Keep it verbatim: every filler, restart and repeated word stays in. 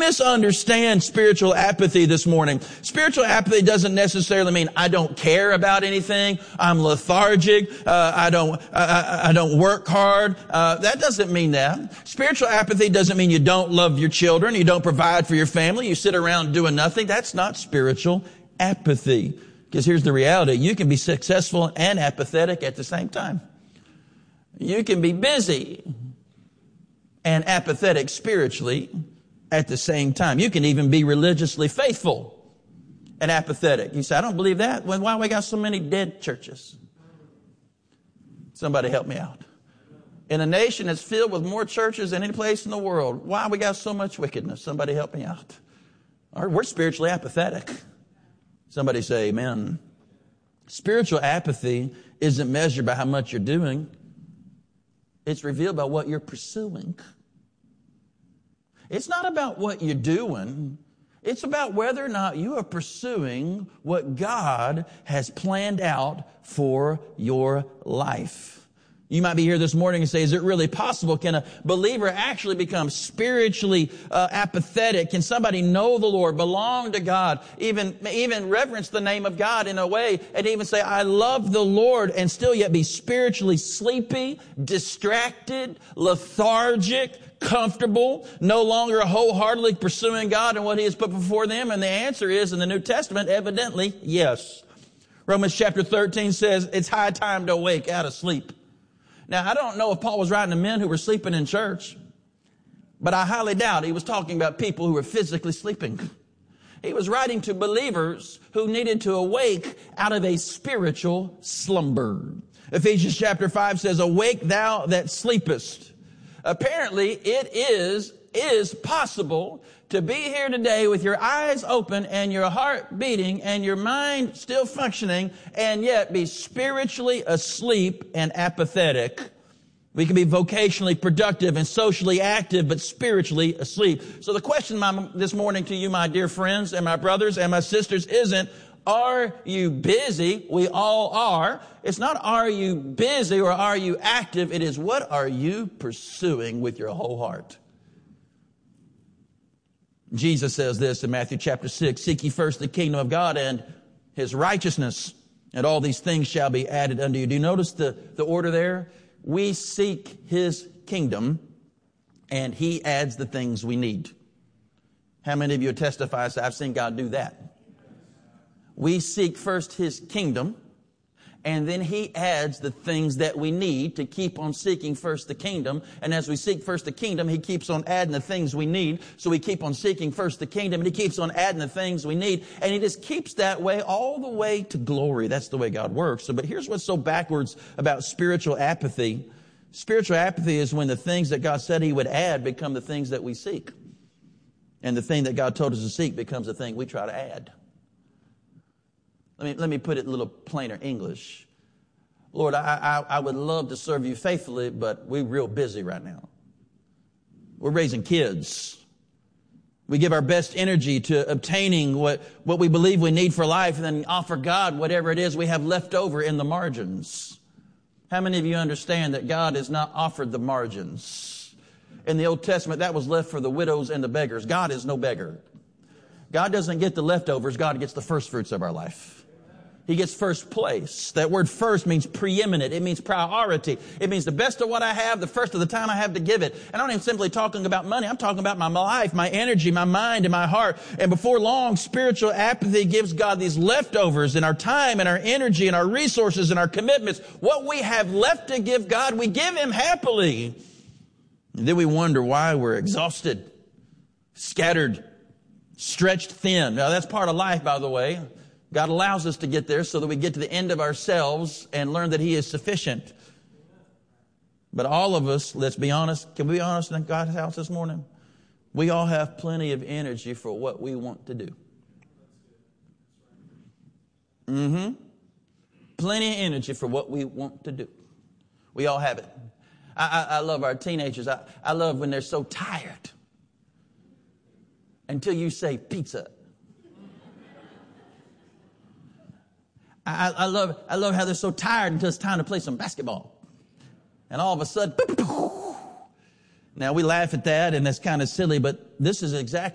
misunderstand spiritual apathy this morning. Spiritual apathy doesn't necessarily mean I don't care about anything. I'm lethargic. Uh, I don't, I, I don't work hard. Uh, that doesn't mean that. Spiritual apathy doesn't mean you don't love your children. You don't provide for your family. You sit around doing nothing. That's not spiritual apathy. Because here's the reality. You can be successful and apathetic at the same time. You can be busy and apathetic spiritually at the same time. You can even be religiously faithful and apathetic. You say, I don't believe that. Well, why we got so many dead churches? Somebody help me out. In a nation that's filled with more churches than any place in the world, why we got so much wickedness? Somebody help me out. Or we're spiritually apathetic. Somebody say amen. Spiritual apathy isn't measured by how much you're doing. It's revealed by what you're pursuing. It's not about what you're doing. It's about whether or not you are pursuing what God has planned out for your life. You might be here this morning and say, is it really possible? Can a believer actually become spiritually uh, apathetic? Can somebody know the Lord, belong to God, even, even reverence the name of God in a way, and even say, I love the Lord, and still yet be spiritually sleepy, distracted, lethargic, comfortable, no longer wholeheartedly pursuing God and what He has put before them? And the answer is, in the New Testament, evidently, yes. Romans chapter thirteen says, it's high time to awake out of sleep. Now, I don't know if Paul was writing to men who were sleeping in church, but I highly doubt he was talking about people who were physically sleeping. He was writing to believers who needed to awake out of a spiritual slumber. Ephesians chapter five says, awake thou that sleepest. Apparently, it is, is possible to be here today with your eyes open and your heart beating and your mind still functioning and yet be spiritually asleep and apathetic. We can be vocationally productive and socially active, but spiritually asleep. So the question my, this morning to you, my dear friends and my brothers and my sisters, isn't, are you busy? We all are. It's not, are you busy or are you active? It is, what are you pursuing with your whole heart? Jesus says this in Matthew chapter six, seek ye first the kingdom of God and His righteousness, and all these things shall be added unto you. Do you notice the, the order there? We seek His kingdom, and He adds the things we need. How many of you testify, say, I've seen God do that? We seek first His kingdom, and then He adds the things that we need to keep on seeking first the kingdom. And as we seek first the kingdom, He keeps on adding the things we need. So we keep on seeking first the kingdom, and He keeps on adding the things we need. And He just keeps that way all the way to glory. That's the way God works. So, but here's what's so backwards about spiritual apathy. Spiritual apathy is when the things that God said He would add become the things that we seek. And the thing that God told us to seek becomes the thing we try to add. Let me, let me put it in a little plainer English. Lord, I, I, I would love to serve you faithfully, but we're real busy right now. We're raising kids. We give our best energy to obtaining what, what we believe we need for life, and then offer God whatever it is we have left over in the margins. How many of you understand that God has not offered the margins? In the Old Testament, that was left for the widows and the beggars. God is no beggar. God doesn't get the leftovers. God gets the first fruits of our life. He gets first place. That word first means preeminent. It means priority. It means the best of what I have, the first of the time I have to give it. And I'm not even simply talking about money. I'm talking about my life, my energy, my mind, and my heart. And before long, spiritual apathy gives God these leftovers in our time and our energy and our resources and our commitments. What we have left to give God, we give Him happily. And then we wonder why we're exhausted, scattered, stretched thin. Now, that's part of life, by the way. God allows us to get there so that we get to the end of ourselves and learn that He is sufficient. But all of us, let's be honest, can we be honest in God's house this morning? We all have plenty of energy for what we want to do. Mm-hmm. Plenty of energy for what we want to do. We all have it. I, I, I love our teenagers. I, I love when they're so tired until you say pizza. I, I love I love how they're so tired until it's time to play some basketball. And all of a sudden, now we laugh at that and that's kind of silly, but this is exactly